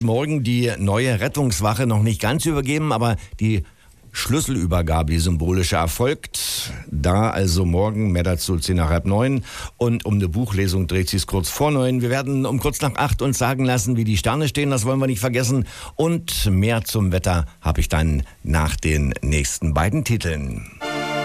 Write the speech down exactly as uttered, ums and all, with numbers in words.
Morgen die neue Rettungswache noch nicht ganz übergeben, aber die Schlüsselübergabe, die symbolische, erfolgt. Da also morgen, mehr dazu zehn nach halb neun. Und um eine Buchlesung dreht sich kurz vor neun. Wir werden um kurz nach acht uns sagen lassen, wie die Sterne stehen, das wollen wir nicht vergessen. Und mehr zum Wetter habe ich dann nach den nächsten beiden Titeln.